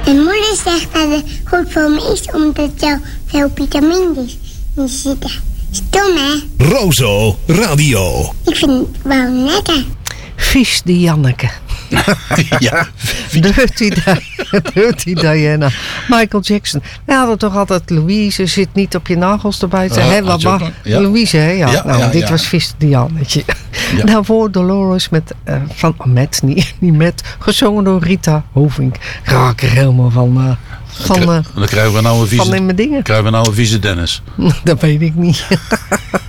Mijn moeder zegt dat het goed voor me is, omdat er veel vitamines in zitten. Stom, hè? Rozo Radio. Ik vind het wel lekker. Vies die Janneke. Ja. Dirty Diana. Michael Jackson. We hadden toch altijd Louise, zit niet op je nagels erbij. Hè, wat mag? Ja. Louise, hè? Ja. Ja, nou, ja, dit ja. was Vies Diannetje. Ja. Daarvoor Dolores niet met, gezongen door Rita Hovink. Raak er helemaal van. Dan krijgen we nou een van in mijn dingen. Krijgen we nou een vieze Dennis. Dat weet ik niet.